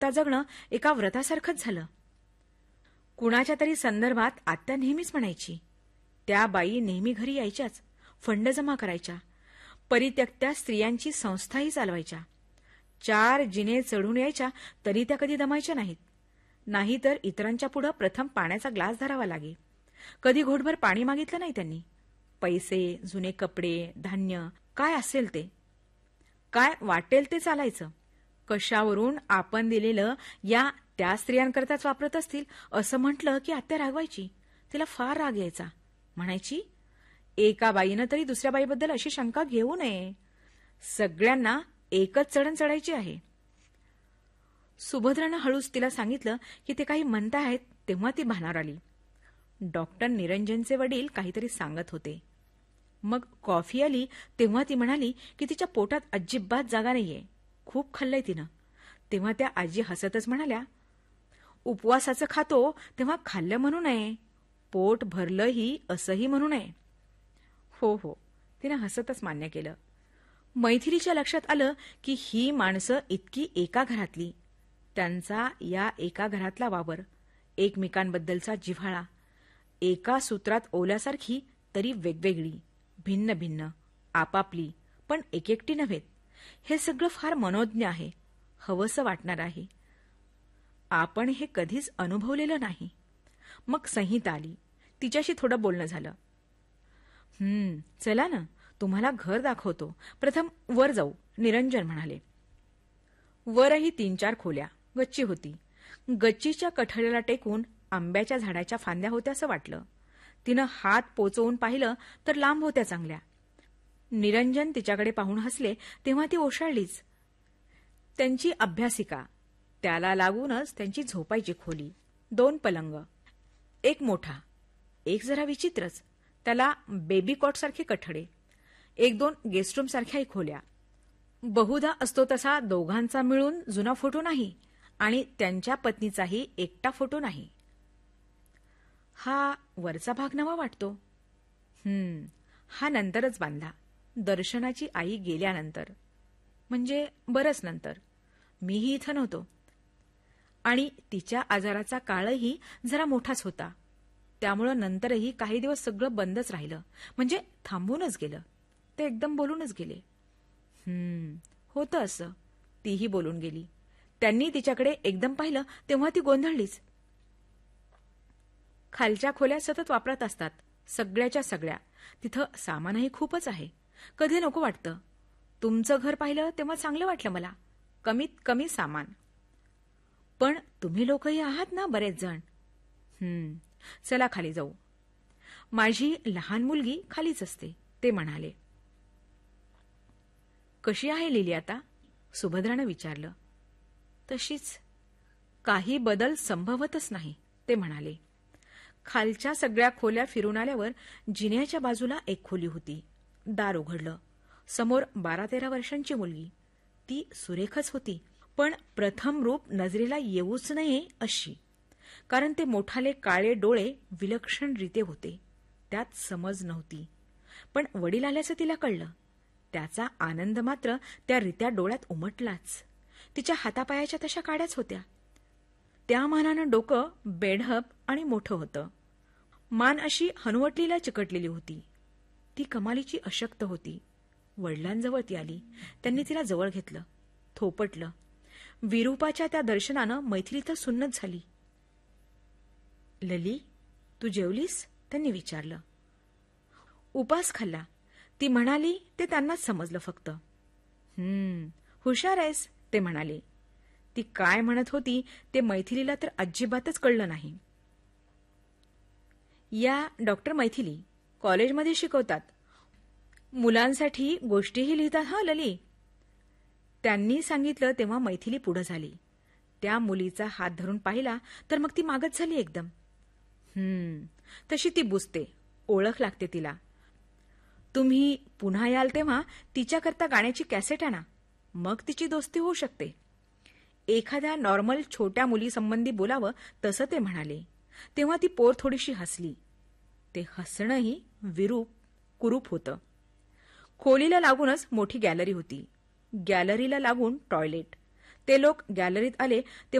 आत्ता जगणं एका व्रतासारखंच झालं. कुणाच्या तरी संदर्भात आत्या नेहमीच म्हणायची, त्या बाई नेहमी घरी यायच्याच, फंड जमा करायच्या, परित्यक्त्या स्त्रियांची संस्थाही चालवायच्या. 4 जिने चढून यायच्या तरी त्या कधी दमायच्या नाहीत. नाहीतर इतरांच्या पुढं प्रथम पाण्याचा ग्लास धरावा लागे. कधी घोटभर पाणी मागितलं नाही त्यांनी. पैसे, जुने कपडे, धान्य काय असेल ते, काय वाटेल ते चालायचं. कशावरून आपण दिलेलं या त्या स्त्रियांकरताच वापरत असतील असं म्हटलं की आत्या रागवायची. तिला फार राग यायचा. म्हणायची, एका बाईनं तरी दुसऱ्या बाईबद्दल अशी शंका घेऊ नये. सगळ्यांना एकच चढण चढायची आहे. सुभद्रानं हळूच तिला सांगितलं की ते काही म्हणतायत, तेव्हा ती भानावर आली. डॉक्टर निरंजनचे वडील काहीतरी सांगत होते. मग कॉफी आली तेव्हा ती म्हणाली की तिच्या पोटात अजिबात जागा नाहीये, खूप खाल्लंय तिनं. तेव्हा त्या आजी हसतच म्हणाल्या, उपवासाचं खातो तेव्हा खाल्लं म्हणू नये, पोट भरलंही असंही म्हणू नये. हो हो, तिनं हसतच मान्य केलं. मैथिलीच्या लक्षात आलं की ही माणसं इतकी एका घरातली, त्यांचा या एका घरातला वावर, एकमेकांबद्दलचा जिव्हाळा, एका सूत्रात ओल्यासारखी तरी वेगवेगळी, भिन्न भिन्न, आपापली पण एकेकटी नव्हेत. हे सगळं फार मनोज्ञ आहे, हवंसं वाटणार आहे. आपण हे कधीच अनुभवलेलं नाही. मग संहिता आली. तिच्याशी थोडं बोलणं झालं. चला ना, तुम्हाला घर दाखवतो. प्रथम वर जाऊ, निरंजन म्हणाले. वरही 3-4 खोल्या, गच्ची होती. गच्चीच्या कठड्याला टेकून आंब्याच्या झाडाच्या फांद्या होत्या असं वाटलं. तिनं हात पोचवून पाहिलं तर लांब होत्या चांगल्या. निरंजन तिच्याकडे पाहून हसले तेव्हा ती ओशाळलीच. त्यांची अभ्यासिका, त्याला लागूनच त्यांची झोपायची खोली, 2 पलंग, एक मोठा, एक जरा विचित्रच, त्याला बेबी कॉटसारखे कठडे, 1-2 गेस्टरूम सारख्याही खोल्या. बहुधा असतो तसा दोघांचा मिळून जुना फोटो नाही आणि त्यांच्या पत्नीचाही एकटा फोटो नाही. हा वरचा भाग नवा वाटतो. हा नंतरच बांधला, दर्शनाची आई गेल्यानंतर, म्हणजे बरंच नंतर. मीही इथं नव्हतो. आणि तिच्या आजाराचा काळही जरा मोठाच होता. त्यामुळं नंतरही काही दिवस सगळं बंदच राहिलं, म्हणजे थांबूनच गेलं. ते एकदम बोलूनच गेले. होतं असं. तीही बोलून गेली. त्यांनी तिच्याकडे एकदम पाहिलं तेव्हा ती गोंधळलीच. खालच्या खोल्या सतत वापरत असतात, सगळ्याच्या सगळ्या. तिथं सामानही खूपच आहे. कधी नको वाटतं. तुमचं घर पाहिलं तेव्हा चांगलं वाटलं मला, कमीत कमी सामान. पण तुम्ही लोकही आहात ना बरेच जण. चला खाली जाऊ. माझी लहान मुलगी खालीच असते, ते म्हणाले. कशी आहे लिली आता? सुभद्रानं विचारलं. तशीच, काही बदल संभवतच नाही, ते म्हणाले. खालच्या सगळ्या खोल्या फिरून आल्यावर जिन्याच्या बाजूला एक खोली होती. दार उघडलं. समोर 12-13 वर्षांची मुलगी. ती सुरेखच होती, पण प्रथम रूप नजरेला येऊच नये अशी. कारण ते मोठाले काळे डोळे विलक्षणरीते होते, त्यात समज नव्हती. पण वडील आल्याचं तिला कळलं. त्याचा आनंद मात्र त्या रित्या डोळ्यात उमटलाच. तिच्या हातापायाच्या तशा काड्याच होत्या. त्या मानानं डोकं बेढप आणि मोठं होतं. मान अशी हनुवटलीला चिकटलेली होती. ती कमालीची अशक्त होती. वडिलांजवळ ती आली. त्यांनी तिला जवळ घेतलं, थोपटलं. विरूपाच्या त्या दर्शनानं मैथिली तर सुन्नत झाली. लली, तू जेवलीस? त्यांनी विचारलं. उपास खाल्ला, ती म्हणाली. ते त्यांनाच समजलं फक्त. हुशार आहेस, ते म्हणाले. ती काय म्हणत होती ते मैथिलीला तर अजिबातच कळलं नाही. या डॉक्टर मैथिली कॉलेजमध्ये शिकवतात. मुलांसाठी गोष्टीही लिहितात हा लली. त्यांनी सांगितलं तेव्हा मैथिली पुढं झाली. त्या मुलीचा हात धरून पाहिला तर मग ती मागत झाली एकदम. तशी ती बुजते, ओळख लागते तिला. तुम्ही पुन्हा याल तेव्हा तिच्याकरता गाण्याची कॅसेट आणा, मग तिची दोस्ती होऊ शकते. एखाद्या नॉर्मल छोट्या मुलीसंबंधी बोलावं तसं ते म्हणाले. तेव्हा ती पोर थोडीशी हसली. ते हसणंही विरूप कुरूप होतं. खोलीला लागूनच मोठी गॅलरी होती. गॅलरीला लागून टॉयलेट. ते लोक गॅलरीत आले